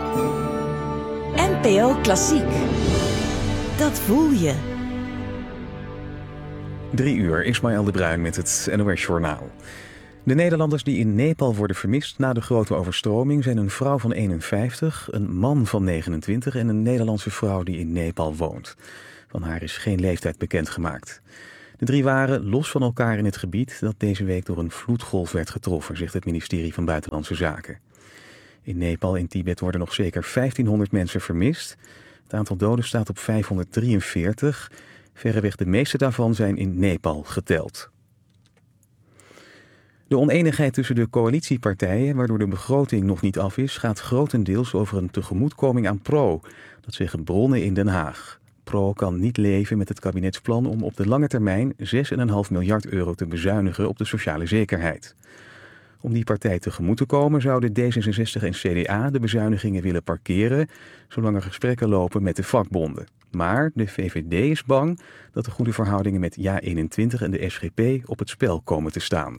NPO Klassiek. Dat voel je. 3 uur, Ismaël de Bruin met het NOS Journaal. De Nederlanders die in Nepal worden vermist na de grote overstroming zijn een vrouw van 51, een man van 29 en een Nederlandse vrouw die in Nepal woont. Van haar is geen leeftijd bekendgemaakt. De 3 waren los van elkaar in het gebied dat deze week door een vloedgolf werd getroffen, zegt het ministerie van Buitenlandse Zaken. In Nepal en Tibet worden nog zeker 1500 mensen vermist. Het aantal doden staat op 543. Verreweg de meeste daarvan zijn in Nepal geteld. De oneenigheid tussen de coalitiepartijen, waardoor de begroting nog niet af is, gaat grotendeels over een tegemoetkoming aan PRO. Dat zeggen bronnen in Den Haag. PRO kan niet leven met het kabinetsplan om op de lange termijn 6,5 miljard euro te bezuinigen op de sociale zekerheid. Om die partij tegemoet te komen zouden D66 en CDA de bezuinigingen willen parkeren, zolang er gesprekken lopen met de vakbonden. Maar de VVD is bang dat de goede verhoudingen met JA21 en de SGP op het spel komen te staan.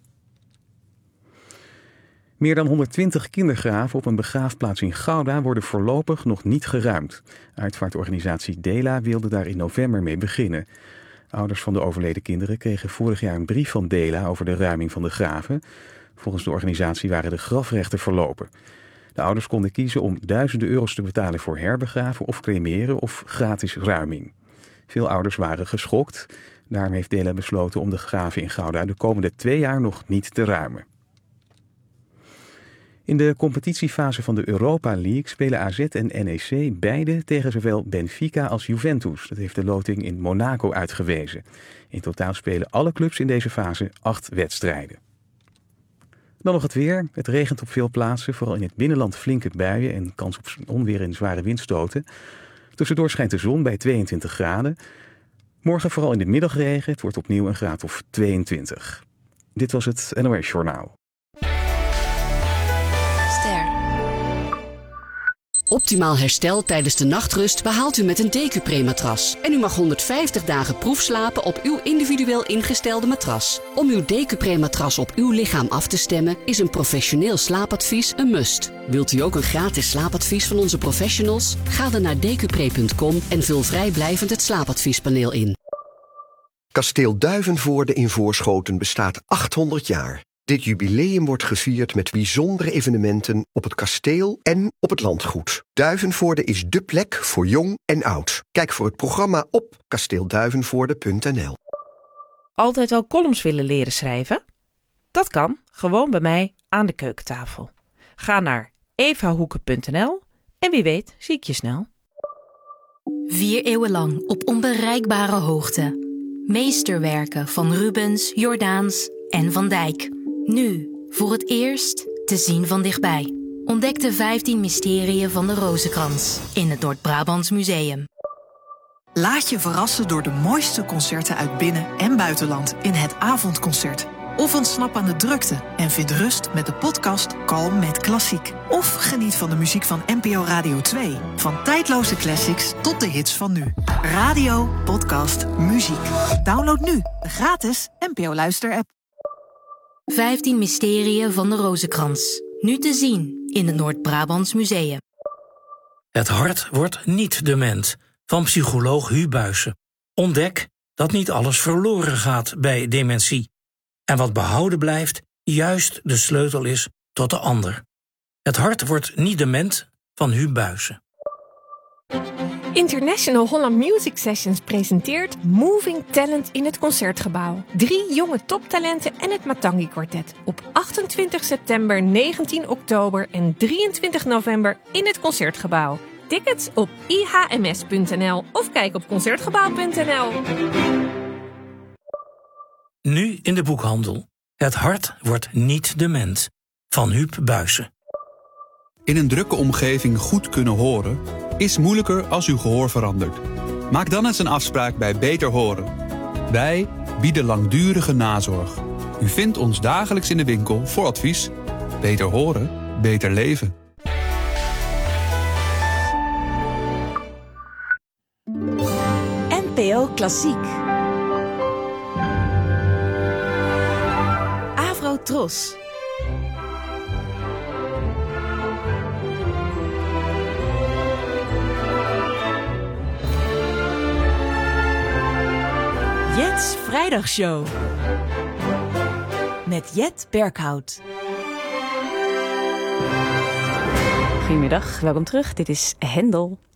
Meer dan 120 kindergraven op een begraafplaats in Gouda worden voorlopig nog niet geruimd. Uitvaartorganisatie Dela wilde daar in november mee beginnen. Ouders van de overleden kinderen kregen vorig jaar een brief van Dela over de ruiming van de graven. Volgens de organisatie waren de grafrechten verlopen. De ouders konden kiezen om duizenden euro's te betalen voor herbegraven of cremeren of gratis ruiming. Veel ouders waren geschokt. Daarom heeft Dela besloten om de graven in Gouda de komende 2 jaar nog niet te ruimen. In de competitiefase van de Europa League spelen AZ en NEC beide tegen zowel Benfica als Juventus. Dat heeft de loting in Monaco uitgewezen. In totaal spelen alle clubs in deze fase 8 wedstrijden. Dan nog het weer. Het regent op veel plaatsen, vooral in het binnenland flinke buien en kans op onweer en zware windstoten. Tussendoor schijnt de zon bij 22 graden. Morgen vooral in de middag regen. Het wordt opnieuw een graad of 22. Dit was het NOS Journaal. Optimaal herstel tijdens de nachtrust behaalt u met een Decupré-matras. En u mag 150 dagen proefslapen op uw individueel ingestelde matras. Om uw Decupré-matras op uw lichaam af te stemmen is een professioneel slaapadvies een must. Wilt u ook een gratis slaapadvies van onze professionals? Ga dan naar decupré.com en vul vrijblijvend het slaapadviespaneel in. Kasteel Duivenvoorde in Voorschoten bestaat 800 jaar. Dit jubileum wordt gevierd met bijzondere evenementen op het kasteel en op het landgoed. Duivenvoorde is dé plek voor jong en oud. Kijk voor het programma op kasteelduivenvoorde.nl. Altijd al columns willen leren schrijven? Dat kan, gewoon bij mij aan de keukentafel. Ga naar evahoeken.nl en wie weet zie ik je snel. 4 eeuwen lang op onbereikbare hoogte. Meesterwerken van Rubens, Jordaens en Van Dijk. Nu, voor het eerst, te zien van dichtbij. Ontdek de 15 mysterieën van de Rozenkrans in het Noord-Brabants Museum. Laat je verrassen door de mooiste concerten uit binnen- en buitenland in het avondconcert. Of ontsnap aan de drukte en vind rust met de podcast Kalm met Klassiek. Of geniet van de muziek van NPO Radio 2. Van tijdloze classics tot de hits van nu. Radio, podcast, muziek. Download nu de gratis NPO Luister-app. 15 mysterieën van de Rozenkrans. Nu te zien in het Noord-Brabants Museum. Het hart wordt niet dement. Van psycholoog Hu Buijsen. Ontdek dat niet alles verloren gaat bij dementie. En wat behouden blijft, juist de sleutel is tot de ander. Het hart wordt niet dement van Hu Buijsen. International Holland Music Sessions presenteert Moving Talent in het Concertgebouw. 3 jonge toptalenten en het Matangi Quartet. Op 28 september, 19 oktober en 23 november in het Concertgebouw. Tickets op ihms.nl of kijk op concertgebouw.nl. Nu in de boekhandel. Het hart wordt niet dement van Huub Buijsen. In een drukke omgeving goed kunnen horen is moeilijker als uw gehoor verandert. Maak dan eens een afspraak bij Beter Horen. Wij bieden langdurige nazorg. U vindt ons dagelijks in de winkel voor advies. Beter horen, beter leven. NPO Klassiek. Avro Tros. Jet's Vrijdagshow. Met Jet Berghout. Goedemiddag, welkom terug. Dit is Hendel.